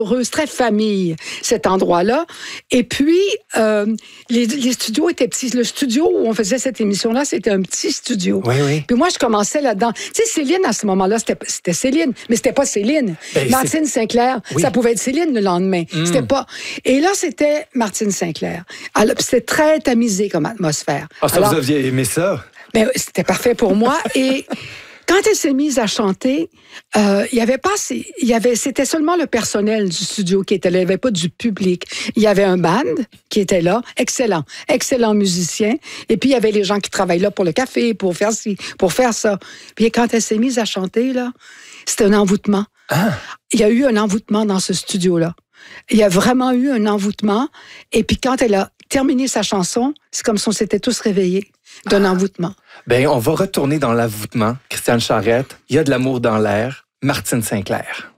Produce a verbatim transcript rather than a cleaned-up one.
heureuse, très famille, cet endroit-là. Et puis, euh, les, les studios étaient petits. Le studio où on faisait cette émission-là, c'était un petit studio. Oui, oui. Puis moi, je commençais là-dedans. Tu sais, Céline, à ce moment-là, c'était, c'était Céline, mais c'était pas Céline. Ben, Martine c'est... Sinclair, oui. ça pouvait être Céline le lendemain. Mm. C'était pas... Et là, c'était Martine Sinclair. Alors, c'était très tamisé comme atmosphère. Ah, ça, Alors, vous aviez aimé ça? Ben, c'était parfait pour moi. Et... Quand elle s'est mise à chanter, euh, il y avait pas, il y avait, c'était seulement le personnel du studio qui était là. Il n'y avait pas du public. Il y avait un band qui était là, excellent, excellent musicien. Et puis il y avait les gens qui travaillent là pour le café, pour faire ci, pour faire ça. Puis quand elle s'est mise à chanter là, c'était un envoûtement. Ah. Il y a eu un envoûtement dans ce studio-là. Il y a vraiment eu un envoûtement. Et puis quand elle a terminé sa chanson, c'est comme si on s'était tous réveillés d'un ah. envoûtement. Bien, on va retourner dans l'envoûtement. Christiane Charette, il y a de l'amour dans l'air. Martine Sinclair.